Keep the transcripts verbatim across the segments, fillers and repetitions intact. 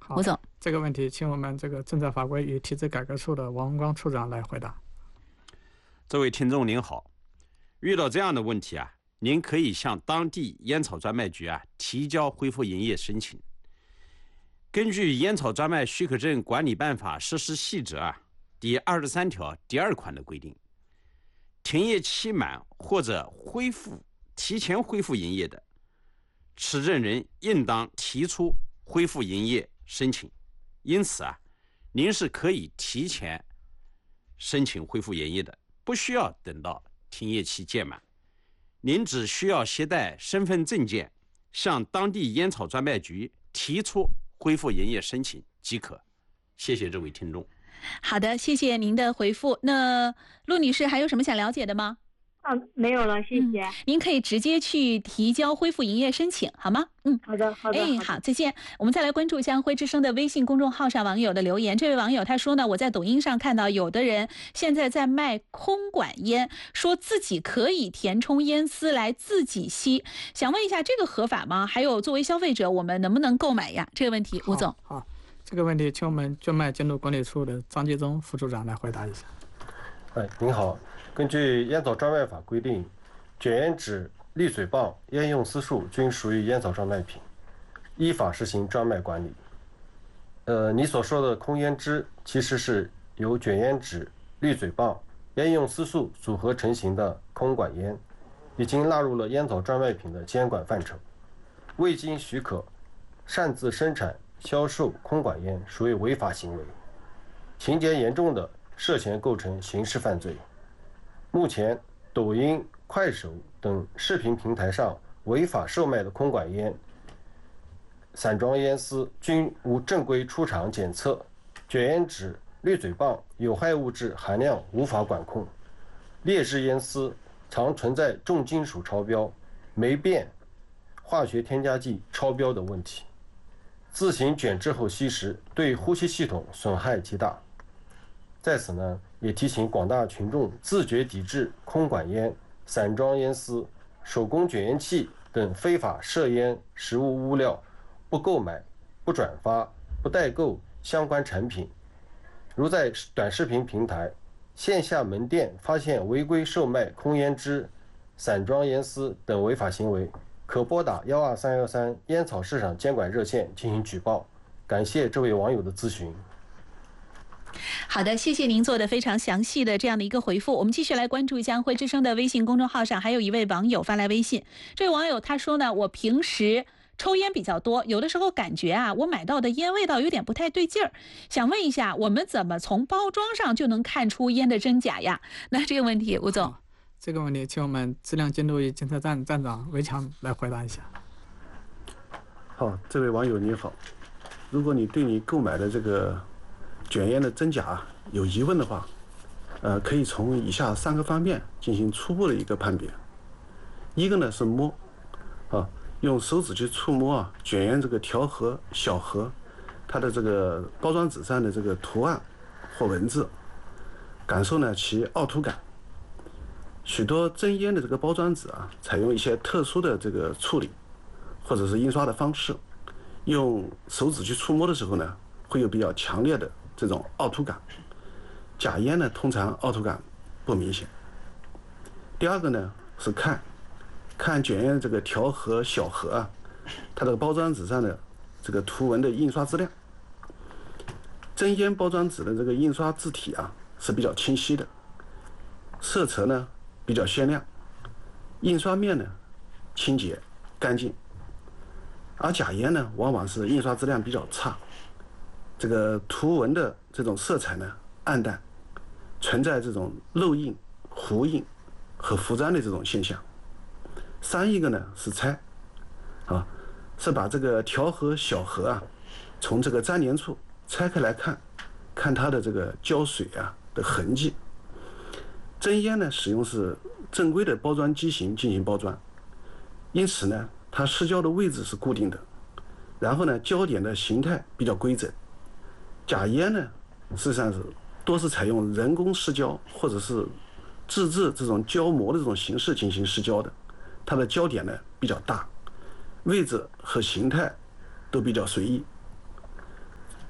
吴总， 这个问题请我们这个政策法规与体制改革处的王文光处长来回答。 这位听众您好，遇到这样的问题啊，您可以向当地烟草专卖局啊提交恢复营业申请。根据《烟草专卖许可证管理办法实施细则》啊第二十三条第二款的规定，停业期满或者恢复提前恢复营业的，持证人应当提出恢复营业申请。因此啊，您是可以提前申请恢复营业的，不需要等到停业期届满。您只需要携带身份证件向当地烟草专卖局提出恢复营业申请即可。谢谢这位听众。 好的，谢谢您的回复。那陆女士还有什么想了解的吗？ 啊，没有了，谢谢、 嗯。您可以直接去提交恢复营业申请，好吗？嗯， 好的，好的。 哎，好，再见。我们再来关注江辉之声的微信公众号上网友的留言。这位网友他说呢，我在抖音上看到有的人现在在卖空管烟，说自己可以填充烟丝来自己吸，想问一下这个合法吗？还有作为消费者我们能不能购买呀？这个问题，吴总。 好，好，这个问题请我们券卖监督管理处的张继忠副处长来回答一下。 哎，您好。根据烟草专卖法规定，卷烟纸、滤嘴棒、烟用丝束均属于烟草专卖品，依法实行专卖管理。呃，你所说的空烟支其实是由卷烟纸、滤嘴棒、烟用丝束组合成型的空管烟，已经纳入了烟草专卖品的监管范畴。未经许可擅自生产、销售空管烟属于违法行为，情节严重的涉嫌构成刑事犯罪。目前，抖音、快手等视频平台上违法售卖的空管烟、散装烟丝均无正规出厂检测，卷烟纸、滤嘴棒有害物质含量无法管控，劣质烟丝常存在重金属超标、霉变、化学添加剂超标的问题。自行卷制后吸食，对呼吸系统损害极大。在此呢，也提醒广大群众自觉抵制空管烟、散装烟丝、手工卷烟器等非法涉烟实物物料，不购买、不转发、不代购相关产品。如在短视频平台、线下门店发现违规售卖空烟支、散装烟丝等违法行为，可拨打幺二三幺三烟草市场监管热线进行举报。感谢这位网友的咨询。 好的，谢谢您做的非常详细的这样的一个回复。我们继续来关注江辉之声的微信公众号上，还有一位网友发来微信。这位网友他说呢，我平时抽烟比较多，有的时候感觉啊，我买到的烟味道有点不太对劲儿，想问一下，我们怎么从包装上就能看出烟的真假呀？那这个问题，吴总， 这个问题请我们质量监督与监测站站长韦强来回答一下。 好，这位网友你好，如果你对你购买的这个卷烟的真假有疑问的话，呃，可以从以下三个方面进行初步的一个判别。一个呢是摸，啊，用手指去触摸啊卷烟这个条盒、小盒，它的这个包装纸上的这个图案或文字，感受呢其凹凸感。许多真烟的这个包装纸啊，采用一些特殊的这个处理或者是印刷的方式，用手指去触摸的时候呢，会有比较强烈的这种凹凸感。假烟呢，通常凹凸感不明显。第二个呢是看，看卷烟这个条盒、小盒啊，它这个包装纸上的这个图文的印刷质量。真烟包装纸的这个印刷字体啊是比较清晰的，色泽呢比较鲜亮，印刷面呢清洁干净。而假烟呢，往往是印刷质量比较差，这个图文的这种色彩呢暗淡，存在这种漏印、糊印和浮粘的这种现象。三一个呢是拆，啊，是把这个条盒、小盒啊，从这个粘连处拆开来看，看它的这个胶水啊的痕迹。真烟呢使用是正规的包装机型进行包装，因此呢它失胶的位置是固定的，然后呢胶点的形态比较规整。假烟呢事实上是多是采用人工失胶或者是自制这种胶膜的这种形式进行失胶的，它的胶点呢比较大，位置和形态都比较随意。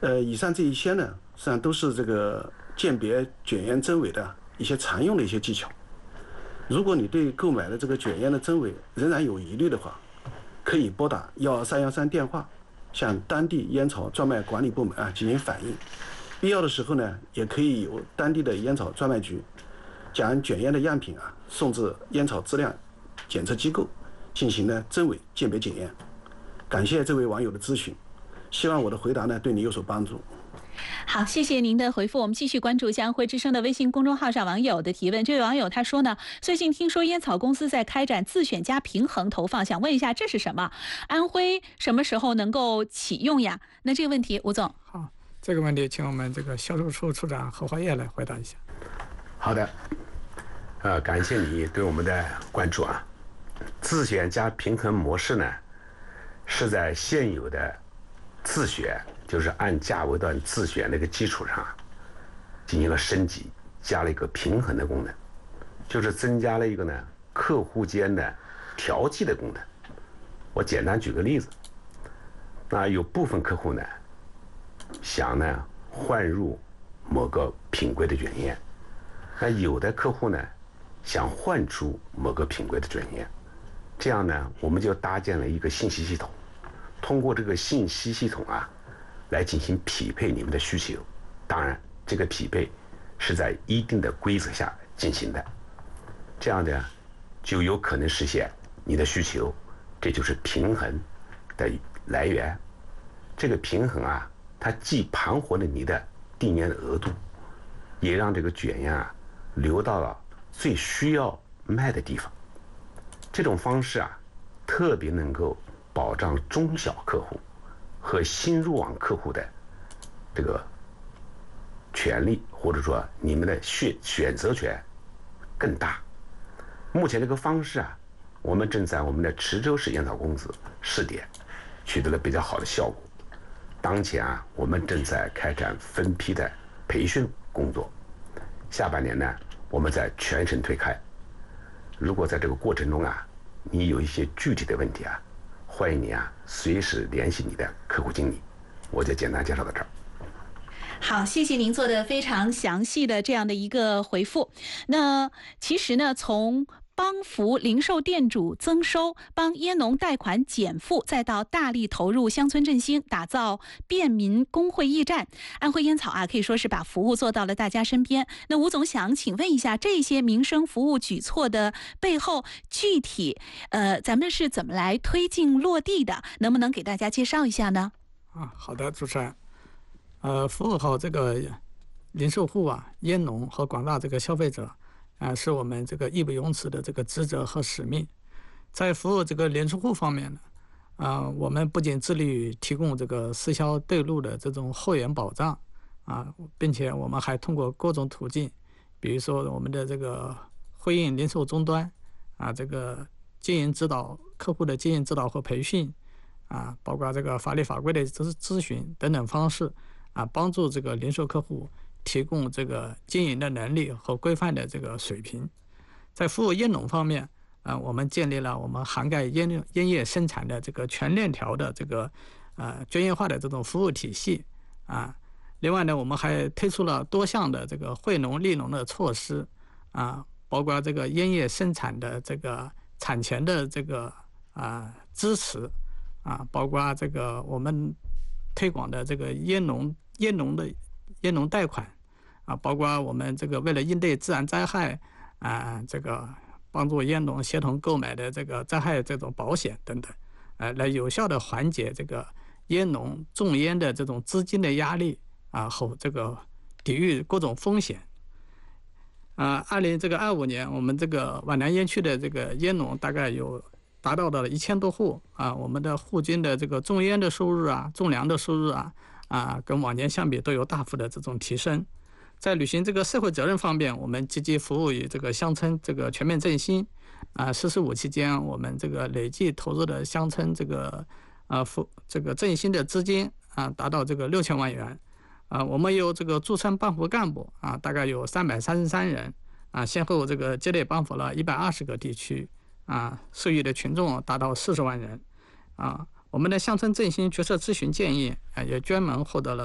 呃，以上这一些呢，实际上都是这个鉴别卷烟真伪的一些常用的一些技巧。如果你对购买的这个卷烟的真伪仍然有疑虑的话，可以拨打幺二三幺三电话，向当地烟草专卖管理部门啊进行反映。必要的时候呢，也可以由当地的烟草专卖局将卷烟的样品啊送至烟草质量检测机构进行呢真伪鉴别检验。感谢这位网友的咨询，希望我的回答呢对你有所帮助。 好，谢谢您的回复。我们继续关注江辉之声的微信公众号上网友的提问。这位网友他说呢，最近听说烟草公司在开展自选加平衡投放，想问一下这是什么？安徽什么时候能够启用呀？那这个问题，吴总。 好，这个问题请我们这个销售处处长何华业来回答一下。 好的，呃，感谢你对我们的关注啊。自选加平衡模式呢，是在现有的自选，就是按价位段自选那个基础上进行了升级，加了一个平衡的功能，就是增加了一个呢客户间的调剂的功能。我简单举个例子，那有部分客户呢想呢换入某个品贵的卷烟，那有的客户呢想换出某个品贵的卷烟，这样呢我们就搭建了一个信息系统，通过这个信息系统啊来进行匹配你们的需求。当然这个匹配是在一定的规则下进行的，这样呢就有可能实现你的需求，这就是平衡的来源。这个平衡啊，它既盘活了你的定烟的额度，也让这个卷烟啊流到了最需要卖的地方。这种方式啊特别能够保障中小客户和新入网客户的这个权利，或者说你们的选选择权更大。目前这个方式啊，我们正在我们的池州市烟草公司试点，取得了比较好的效果。当前啊，我们正在开展分批的培训工作，下半年呢，我们在全省推开。如果在这个过程中啊，你有一些具体的问题啊，欢迎你啊随时联系你的客户经理，我就简单介绍到这儿。 好，谢谢您做的非常详细的这样的一个回复。那其实呢，从帮扶零售店主增收，帮烟农贷款减负，再到大力投入乡村振兴，打造便民工会驿站，安徽烟草啊可以说是把服务做到了大家身边。那吴总想请问一下，这些民生服务举措的背后，具体呃咱们是怎么来推进落地的？能不能给大家介绍一下呢？ 啊，好的，主持人。呃，服务好这个零售户啊、烟农和广大这个消费者啊，是我们这个义不容辞的这个职责和使命。在服务这个零售户方面呢，啊，我们不仅致力于提供这个私销对路的这种货源保障啊，并且我们还通过各种途径，比如说我们的这个会印零售终端啊，这个经营指导、客户的经营指导和培训啊，包括这个法律法规的咨咨询等等方式啊，帮助这个零售客户提供这个经营的能力和规范的这个水平。在服务烟农方面啊，我们建立了我们涵盖烟烟叶生产的这个全链条的这个呃专业化的这种服务体系啊。另外呢，我们还推出了多项的这个惠农利农的措施啊，包括这个烟叶生产的这个产前的这个啊支持啊，包括这个我们推广的这个烟农烟农的烟农贷款啊，包括我们这个为了应对自然灾害啊，这个帮助烟农协同购买的这个灾害这种保险等等，呃，来有效的缓解这个烟农种烟的这种资金的压力啊，和这个抵御各种风险。啊，二零这个二五年，我们这个皖南烟区的这个烟农大概有达到了一千多户啊，我们的户均的这个种烟的收入啊、种粮的收入啊啊，跟往年相比都有大幅的这种提升。在履行这个社会责任方面，我们积极服务于这个乡村这个全面振兴啊。十四五期间，我们这个累计投入的乡村这个啊服这个振兴的资金啊达到这个六千万元啊。我们有这个驻村帮扶干部啊，大概有三百三十三人啊，先后这个接力帮扶了一百二十个地区啊，受益的群众达到四十万人啊。我们的乡村振兴决策咨询建议啊，也专门获得了